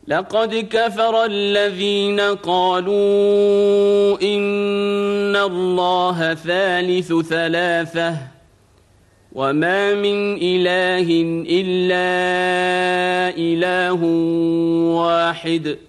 لقد كفر الذين قالوا إن الله ثالث ثلاثة وما من إله إلا إله واحد